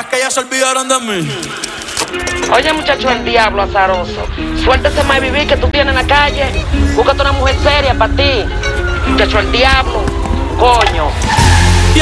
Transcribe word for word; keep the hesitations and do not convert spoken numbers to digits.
que ya se olvidaron de mí. Oye, muchacho, el diablo azaroso. Suéltese más vivir que tú tienes en la calle. Búscate una mujer seria para ti. Muchacho, el diablo. Coño.